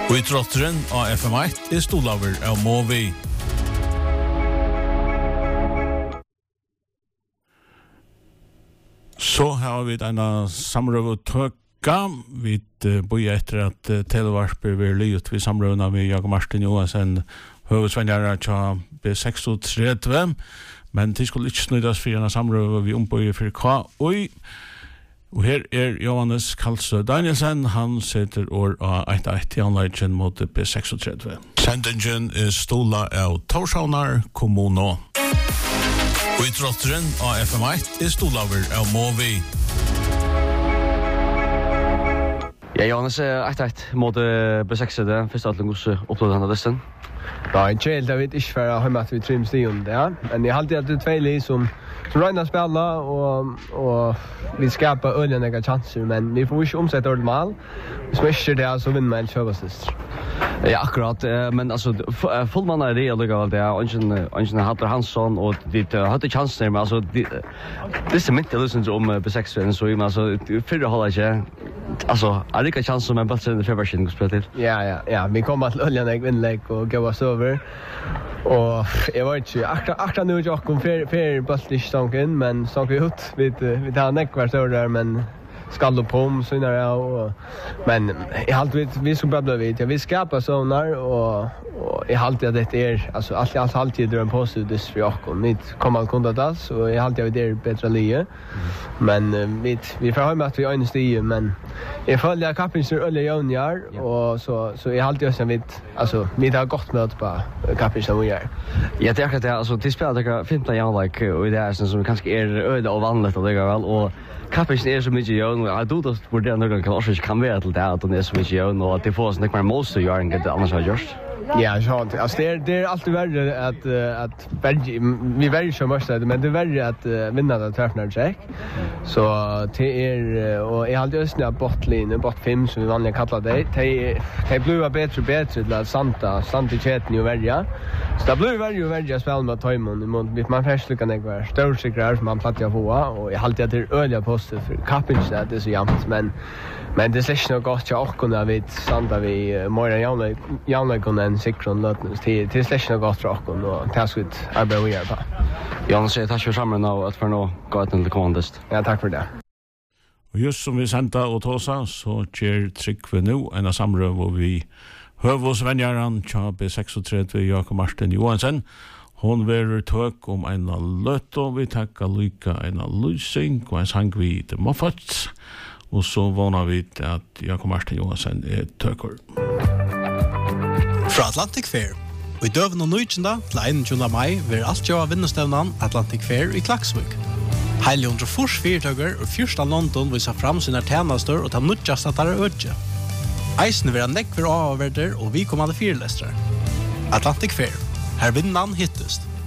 Og I trotteren av FM1 stolaver av Movi. Så har vi denne samrøvetøkka. Vi bor etter at televarper vil lyt ved samrøvene med Jakob Martin Johansen, høvesvengjere til B36. Men det skulle ikke snøydes for denne samrøve vi ombøyer for KOI. Og her Johannes Kalsø Danielsen, han setter år av 1-1 i anleggen mot B36. Sendingen stola av Torshavnar kommune. Og I trotteren av FM1 stolaver av Movi. Ja, Johannes 1-1 mot B36, første atling hos opplådet han av dessen. Ja, en kjell, jeg vet ikke for hur at vi trim stigen det, ja. Men jeg har alltid at det två lig som regnar spela och vi skapar öliga chanser, men vi får inte omsätta det mål. Smasher det så vinner man köpasist. Ja, akkurat, men alltså fullman är det legal det. Ungen hade Hansson och det hade chanser, men alltså det är inte lösen om B6 så i alltså för hålla inte. Alltså, är det chanser men bara sen för version att spela till. Ja, vi kommer att öliga inlägg och gå oss över. Och jag var inte akta nu jag kom för bultlistanken men så vi ut vi tar näckvar så där men skall upp om så när jag men I halt vi så babblar vi skapar sånar och I halt att det är alltså allt alltid dröm på så det för jag kom inte komma kunna det så I halt jag det bättre lie men vi får hem att vi är en stig men jag följer kapinser öle junior och så I halt jag sen vet alltså vi har gått med på kapinser vi gör. Ja, det är det alltså det spelar det 15 år like och det är som kanske är öde och vanligt och det går väl och kapinser är så mycket jön och jag tror det borde någon kanske kan vara till det att det är så mycket jön och att det får sån där måste ju göra det annars har gjort. Ja, så alltså det är alltid värre att vi väljer så mycket men det är värre att vinna det träffar check. Så det och I hade ösnä botline bot 5 som vi vanligen kallar det. Det blir bättre och bättre till santa chatten ju välja. Så det blir värre spel med timon i man först lyckas det vara storsigrar som man plattar på och Jag alltid att det öliga poster för kapinch det är så jämnt men det släcker nog gott jag kunna vet santa vi mer jävla kunna sikron lötnes till släcker nog gott för och task ut arbete vi gör på. Johannes säger tack för samman och att för nå gå till det kommandest. Ja, tack för det. Og just som vi sendte og tåsa, så kjer Trygve nu en av samrøv hvor vi høver oss vennjæren til B36 Jakob Martin Johansen. Hon verer tøk om en av løtt, og vi takker lykka en av lysing, og en sang vi til Moffat. Og så vånar vi at Jakob Martin Johansen tøker. Fra Atlantic Fair. Og I døven og nøytjenda til 21. mai vil alt gjøre vinnestevnen Atlantic Fair I Klaksvik. Heile 104 fyrtøkker og fyrsta London viser fram sine tjenester og ta nødjast at det ødje. Eisen vil ha nekver avverder og vi kommande fyrlestere. Atlantic Fair. Her vinnan hittest.